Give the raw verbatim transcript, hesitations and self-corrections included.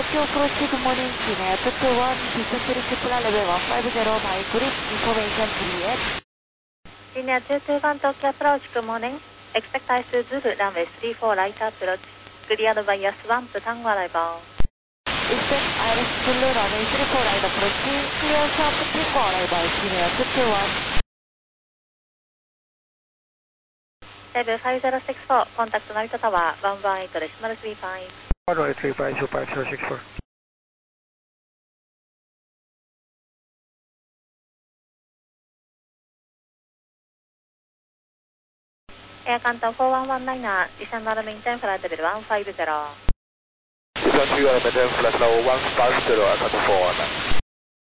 Tokyo approach good morning, China, Tokyo one, distance reach plan level one five zero, my grid information three eight. China two two one, Tokyo approach good morning, expect I to Zulu runway three four right approach, cleared by S one to Tango arrival. Expect Iris Zulu runway three four right approach, clear sharp Tango arrival, China two two one. Level five zero six four, contact Narita Tower, one one eight decimal three five. one one eight three five two five zero six four. Air Canton four one one niner, descend on maintain flight level one five zero. Descend to maintain flight level one five zero, Air Canton four one nine.